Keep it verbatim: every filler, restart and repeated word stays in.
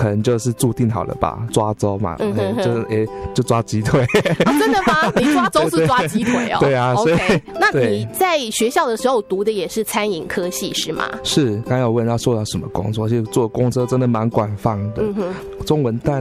可能就是注定好了吧，抓周嘛，嗯、就是哎、欸、就抓鸡腿、 哦。真的吗？你抓周是抓鸡腿哦？ 对啊，所以 OK。那你在学校的时候读的也是餐饮科系是吗？ 是，刚才有问他做了什么工作，其实做工作真的蛮广泛的，嗯、中文蛋